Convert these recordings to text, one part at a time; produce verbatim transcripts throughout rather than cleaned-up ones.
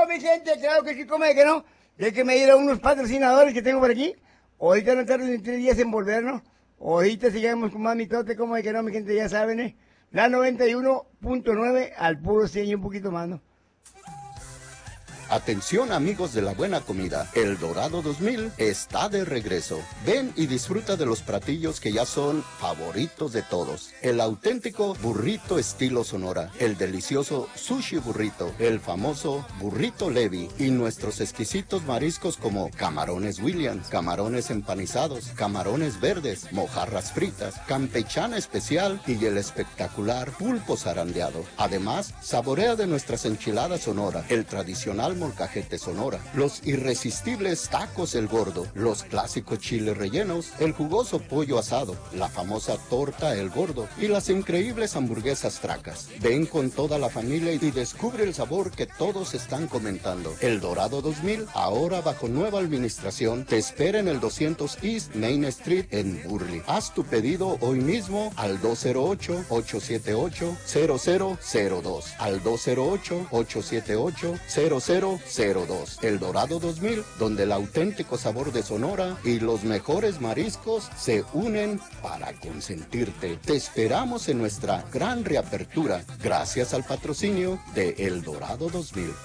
mi gente, claro que sí, come que no. Déjeme ir a unos patrocinadores que tengo por aquí. Ahorita no tardan ni tres días en volvernos. Ahorita sigamos con más mitote, como de que no, mi gente, ya saben, ¿eh? La noventa y uno punto nueve al puro cien y un poquito más, ¿no? Atención amigos de la buena comida, El Dorado dos mil está de regreso. Ven y disfruta de los platillos que ya son favoritos de todos. El auténtico burrito estilo Sonora, el delicioso sushi burrito, el famoso burrito Levi y nuestros exquisitos mariscos como camarones Williams, camarones empanizados, camarones verdes, mojarras fritas, campechana especial y el espectacular pulpo zarandeado. Además, saborea de nuestras enchiladas Sonora, el tradicional molcajete Sonora, los irresistibles tacos El Gordo, los clásicos chiles rellenos, el jugoso pollo asado, la famosa torta El Gordo y las increíbles hamburguesas Tracas. Ven con toda la familia y descubre el sabor que todos están comentando. El Dorado dos mil, ahora bajo nueva administración, te espera en el doscientos East Main Street en Burley. Haz tu pedido hoy mismo al dos cero ocho, ocho siete ocho, cero cero cero dos, al dos cero ocho, ocho siete ocho, cero cero cero dos. El Dorado dos mil, donde el auténtico sabor de Sonora y los mejores mariscos se unen para consentirte. Te esperamos en nuestra gran reapertura, gracias al patrocinio de El Dorado dos mil.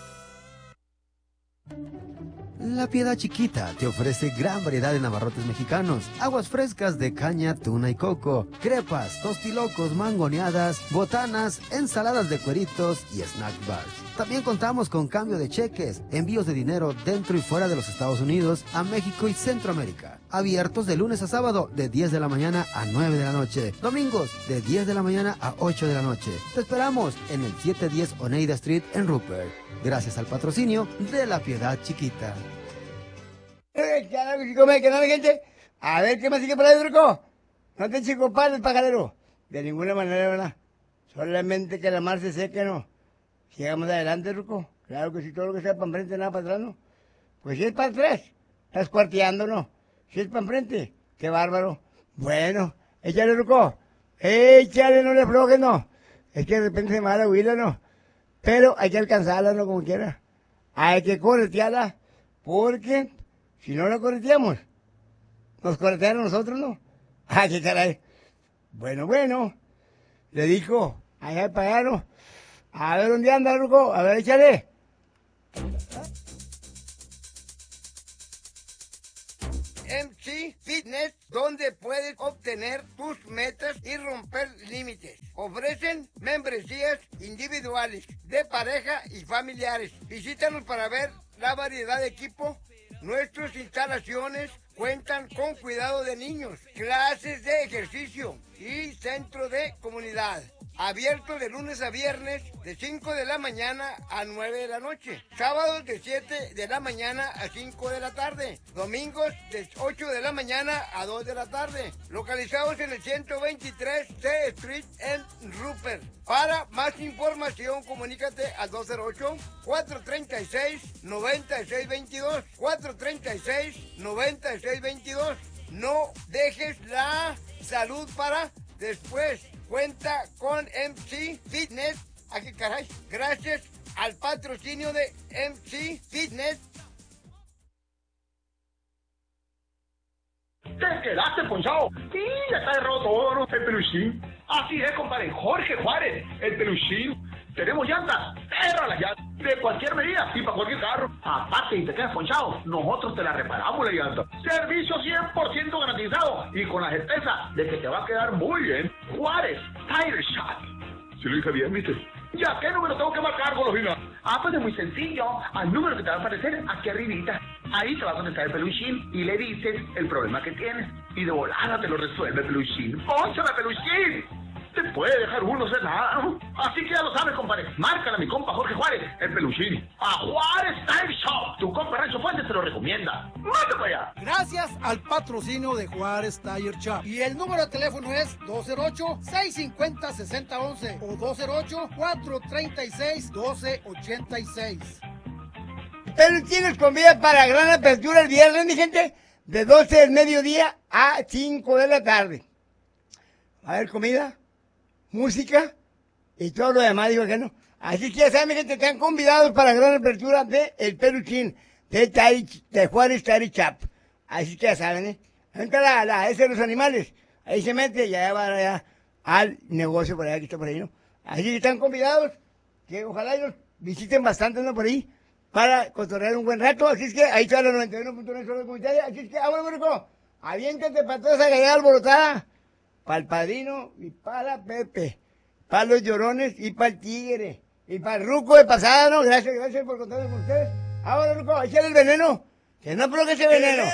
La Piedad Chiquita te ofrece gran variedad de navarrotes mexicanos, aguas frescas de caña, tuna y coco, crepas, tostilocos, mangoneadas, botanas, ensaladas de cueritos y snack bars. También contamos con cambio de cheques, envíos de dinero dentro y fuera de los Estados Unidos, a México y Centroamérica. Abiertos de lunes a sábado de diez de la mañana a nueve de la noche. Domingos de diez de la mañana a ocho de la noche. Te esperamos en el setecientos diez Oneida Street en Rupert. Gracias al patrocinio de La Piedad Chiquita. Claro que sí, come que no, mi gente. A ver, ¿qué más sigue por ahí, Druco? No te eches compadre el pajarero. De ninguna manera, ¿verdad? Solamente que la mar se seque, ¿no? Sigamos adelante, Ruco. Claro que si todo lo que sea para enfrente, nada para atrás, ¿no? Pues si es para atrás, estás cuarteando, ¿no? Si es para enfrente, qué bárbaro. Bueno, échale, Ruco. Échale, no le aflojes, ¿no? Es que de repente se me va la huila, ¿no? Pero hay que alcanzarla, ¿no? Como quiera. Hay que corretearla, porque si no la correteamos, nos corretearon nosotros, ¿no? ¡Ay, qué caray! Bueno, bueno, le dijo, allá el pagano, a ver dónde anda, Ruco, a ver, échale. M C Fitness, donde puedes obtener tus metas y romper límites. Ofrecen membresías individuales, de pareja y familiares. Visítanos para ver la variedad de equipo. Nuestras instalaciones cuentan con cuidado de niños, clases de ejercicio y centro de comunidad. Abierto de lunes a viernes de cinco de la mañana a nueve de la noche. Sábados de siete de la mañana a cinco de la tarde. Domingos de ocho de la mañana a dos de la tarde. Localizados en el ciento veintitrés C Street en Rupert. Para más información, comunícate al dos cero ocho, cuatro tres seis, nueve seis dos dos. cuatro tres seis, nueve seis dos dos. No dejes la salud para después. Cuenta con M C Fitness. ¿A qué caray? Gracias al patrocinio de M C Fitness. Te quedaste ponchado. Sí, ya está errado todo, ¿no? El peluchín. Así es, compadre. Jorge Juárez, el peluchín. Tenemos llantas. Perra las llantas. De cualquier medida y para cualquier carro. Aparte, y te quedas ponchado, nosotros te la reparamos la llanta. Servicio cien por ciento garantizado y con la certeza de que te va a quedar muy bien. Juárez Tire Shop. Si lo dije bien, ¿viste? Ya, ¿qué número tengo que marcar, Golosina? Ah, pues es muy sencillo. Al número que te va a aparecer aquí arribita. Ahí te va a contestar el peluchín y le dices el problema que tienes. Y de volada te lo resuelve el peluchín. ¡Pónchame, peluchín! Te puede dejar uno ser nada, ¿no? Así que ya lo sabes, compadre. Márcala a mi compa Jorge Juárez, el peluchín. A Juárez Tire Shop. Tu compa Rancho Fuentes te lo recomienda. ¡Mate para allá! Gracias al patrocinio de Juárez Tire Shop. Y el número de teléfono es dos cero ocho, seis cinco cero, seis cero uno uno o dos cero ocho, cuatro tres seis, uno dos ocho seis. Peluchines con vida para gran apertura el viernes, mi gente, de doce del mediodía a cinco de la tarde. A ver, comida, música y todo lo demás, digo que no. Así que ya saben, mi gente, están convidados para la gran apertura de El Peluchín, de, Tari, de Juárez Tari Chap. Así que ya saben, ¿eh? Entra la, la ese de los animales, ahí se mete y ya va allá al negocio por allá que está por ahí, ¿no? Así que están convidados, que ojalá ellos visiten bastante, ¿no? Por ahí, para cotorrear un buen rato. Así es que ahí está la noventa y uno punto nueve de comunitaria. Así es que, ah, bueno, Rico, aviéntate para toda esa gallada alborotada, para el padrino y para Pepe, para los llorones y para el tigre, y para el ruco de pasada, ¿no? Gracias, gracias por contarme con ustedes. Ah, bueno, Rico, ahí está el veneno, que no provoque ese veneno.